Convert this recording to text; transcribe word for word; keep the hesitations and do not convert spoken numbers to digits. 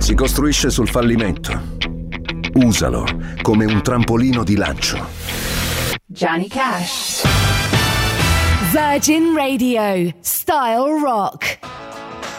si costruisce sul fallimento. Usalo come un trampolino di lancio. Johnny Cash. Virgin Radio, Style Rock.